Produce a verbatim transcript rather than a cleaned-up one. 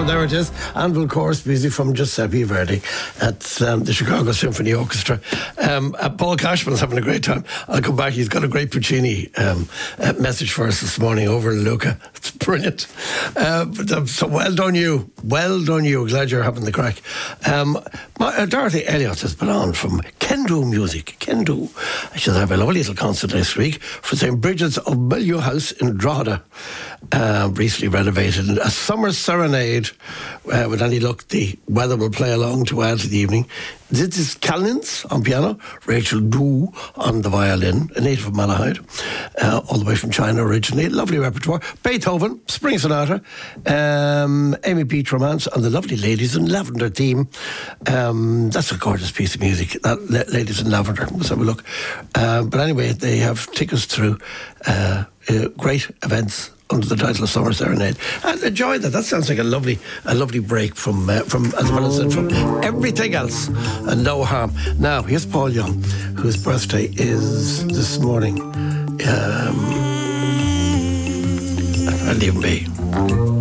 Oh, there it is. Anvil Chorus music from Giuseppe Verdi at um, the Chicago Symphony Orchestra. Um, uh, Paul Cashman's having a great time. I'll come back. He's got a great Puccini um, uh, message for us this morning over in Luca. It's brilliant. Uh, but, um, so well done you. Well done you. Glad you're having the crack. Um, my, uh, Dorothy Elliott has been on from Kendo Music. Kendo. She'll have a lovely little concert next week for Saint Bridget's of Bellevue House in Drogheda. Uh, recently renovated. A summer serenade. Uh, with any luck, the weather will play along to add to the evening. This is Callins on piano, Rachel Du on the violin, a native of Malahide, uh, all the way from China originally. Lovely repertoire. Beethoven, Spring Sonata, um, Amy Beach Romance, and the lovely Ladies in Lavender theme. Um, that's a gorgeous piece of music, that La- Ladies in Lavender. Let's have a look. Um, but anyway, they have tickets through uh, uh, great events under the title of Summer Serenade. And enjoy that. That sounds like a lovely a lovely break from, uh, from as well as from everything else. And no harm. Now, here's Paul Young, whose birthday is this morning. Um, I'll leave him be.